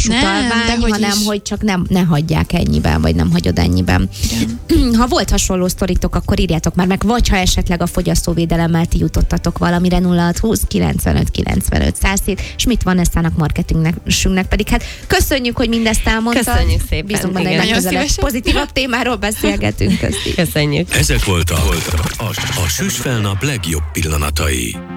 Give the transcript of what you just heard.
utalvány, hanem hogy csak ne hagyják ennyiben, vagy nem hagyod ennyiben. Ha volt hasonló sztoritok, akkor írjátok már meg, vagy ha esetleg a fogyasztóvédelemmel ti jutottatok valamire 0620 95 95 107, és mit van Estának marketingnek pedig. Hát köszönjük, hogy mindezt elmondtad. Köszönjük szépen. Bízunk benne, hogy legközelebb pozitívabb témáról beszélgetünk. Köszönjük. Ezek voltak a Süsfelnap legjobb pillanatai.